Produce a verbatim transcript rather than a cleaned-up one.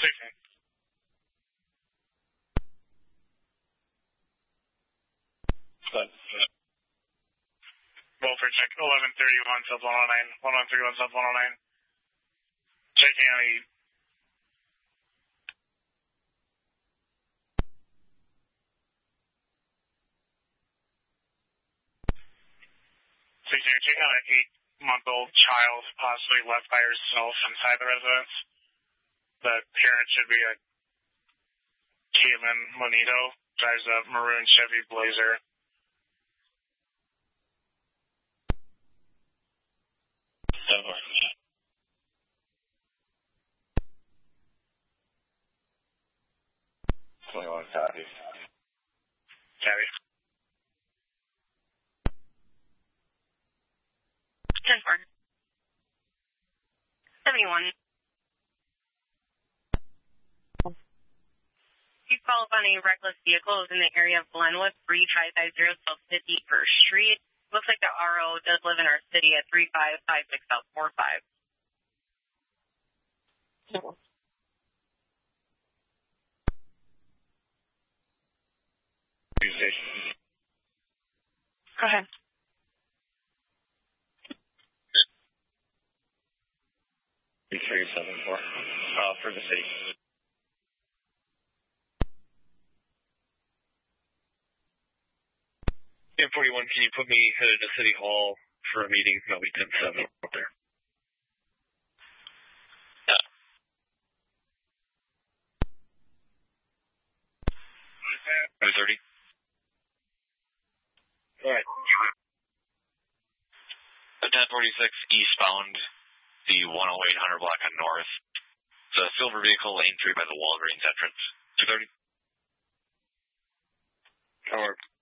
sixteen. Good. Welfare check eleven thirty-one, sub one oh nine, eleven thirty-one, sub one oh nine. Checking on the sixteen, checking on an eight-month-old child possibly left by herself inside the residence. The parent should be a Caitlin Monito, drives a maroon Chevy Blazer. twenty-one, copy. Copy. ten four. seventy-one. You follow up on a reckless vehicle in the area of Glenwood, three five five zero South fifty-first Street. Looks like the R O does live in our city at three five five six South four five. Go ahead. three seven four, uh, for the city. ten forty-one, can you put me headed to City Hall for a meeting? That'll be ten seven up there. Yeah. two thirty. All right. The ten forty-six eastbound, the one oh eight Hunter block on north. It's a silver vehicle, lane three by the Walgreens entrance. two thirty. Howard.